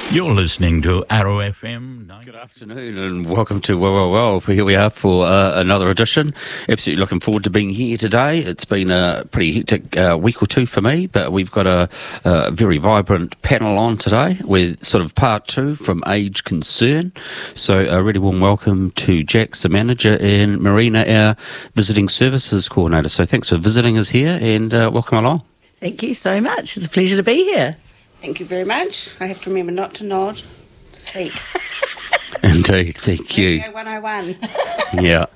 You're listening to Arrow FM. Good afternoon and welcome to Well. Here we are for another edition. Absolutely looking forward to being here today. It's been a pretty hectic week or two for me, but we've got a very vibrant panel on today with sort of part two from Age Concern. So a really warm welcome to Jax, the manager, and Marina, our visiting services coordinator. So thanks for visiting us here and welcome along. Thank you so much. It's a pleasure to be here. Thank you very much. I have to remember not to nod to speak. Indeed, thank you. Radio 101. Yeah.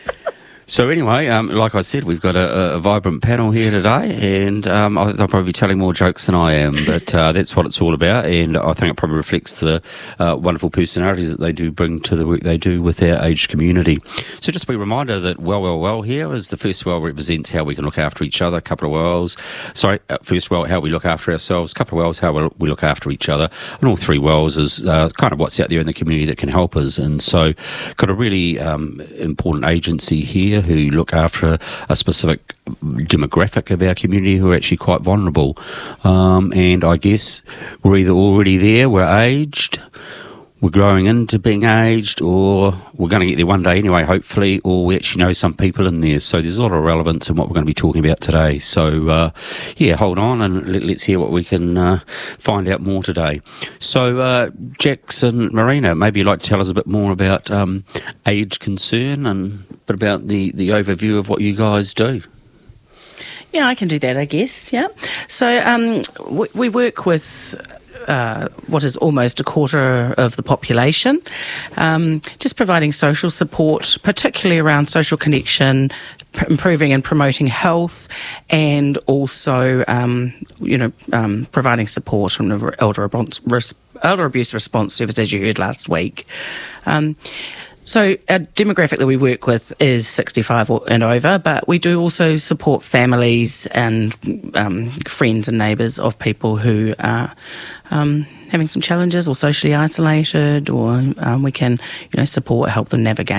So anyway, like I said, we've got a vibrant panel here today, and they'll probably be telling more jokes than I am, but that's what it's all about, and I think it probably reflects the wonderful personalities that they do bring to the work they do with our aged community. So just a reminder that Well here is the first well represents how we can look after each other, couple of wells. Sorry, first well, how we look after ourselves, couple of wells, how we look after each other, and all three wells is kind of what's out there in the community that can help us. And so got a really important agency here who look after a specific demographic of our community who are actually quite vulnerable. And I guess we're either already there, we're aged, we're growing into being aged, or we're going to get there one day anyway, hopefully, or we actually know some people in there. So there's a lot of relevance in what we're going to be talking about today. So, hold on and let's hear what we can find out more today. So, Jax and Marina, maybe you'd like to tell us a bit more about Age Concern and a bit about the overview of what you guys do. Yeah, I can do that, I guess, yeah. So we work with what is almost a quarter of the population, just providing social support, particularly around social connection, improving and promoting health, and also, providing support from the elder abuse response service, as you heard last week. So our demographic that we work with is 65 and over, but we do also support families and friends and neighbours of people who are having some challenges or socially isolated, or we can, support, help them navigate